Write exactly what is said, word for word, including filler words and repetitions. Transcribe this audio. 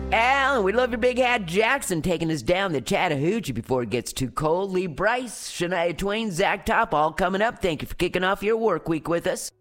Al, and we love your big hat Jackson taking us down the Chattahoochee before it gets too cold. Lee Bryce, Shania Twain, Zach Top, all coming up. Thank you for kicking off your work week with us.